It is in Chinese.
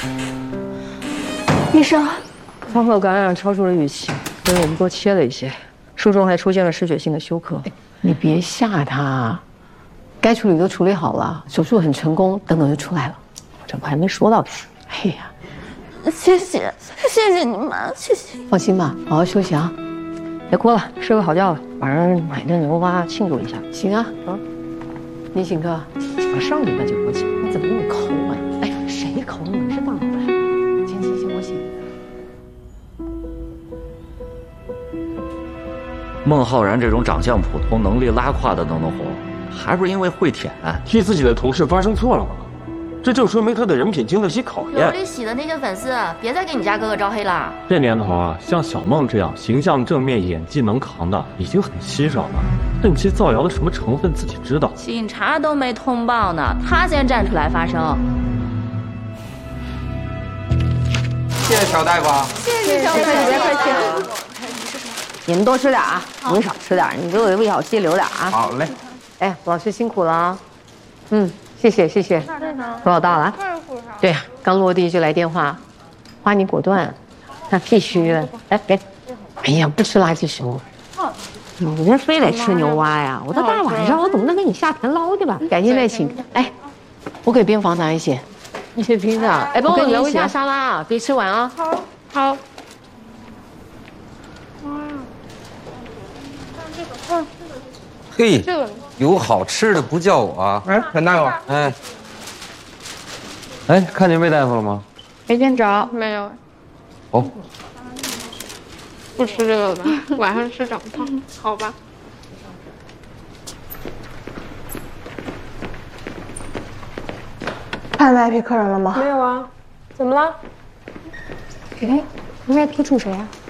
医生，创口感染超出了预期，所以我们多切了一些，术中还出现了失血性的休克。 你别吓他，该处理都处理好了，手术很成功，等等就出来了。 这不还没说到呢。 哎呀， 谢谢你们，谢谢。 放心吧，好好休息啊。 别哭了，睡个好觉吧。晚上买顿牛蛙庆祝一下。 行啊，你请客。 我上礼拜就说请，你怎么那么抠啊？哎，谁抠？你是大老板。 请，我请。 孟浩然这种长相普通、能力拉胯的都能红，还不是因为会舔？ 替自己的同事发生错了吗？这就说明他的人品经得起考验。 有利喜的那些粉丝，别再给你家哥哥招黑了。 这年头啊，像小梦这样形象正面、演技能扛的已经很稀少了。邓七造谣的什么成分自己知道。 警察都没通报呢，他先站出来发声。 谢谢乔大夫。 谢谢小姐，别客气。 你们多吃点啊，你少吃点，你给我胃小溪留点啊。 好嘞。 哎，老师辛苦了啊。谢谢。多少到了？ 对呀，刚落地就来电话，花你果断，那必须的。来，给。哎呀，不吃垃圾食物。 你这非得吃牛蛙呀？我到大晚上，我总不能给你下田捞去吧？ 改天再请。哎，我给边防拿一些。 一些披萨。哎，帮我留一下沙拉啊，别吃完啊。 好。 嘿，有好吃的不叫我啊！ 哎，陈大夫， 哎，看见魏大夫了吗？ 没见着，没有。 哦， 不吃这个了吧？晚上吃长胖，好吧。 看 VIP 客人了吗？ 没有啊，怎么了？ 哎，VIP 住谁啊？